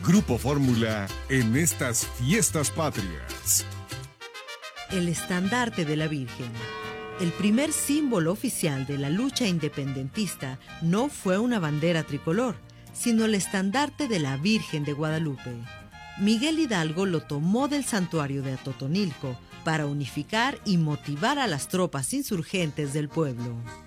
Grupo Fórmula en estas fiestas patrias. El estandarte de la Virgen. El primer símbolo oficial de la lucha independentista no fue una bandera tricolor, sino el estandarte de la Virgen de Guadalupe. Miguel Hidalgo lo tomó del santuario de Atotonilco para unificar y motivar a las tropas insurgentes del pueblo.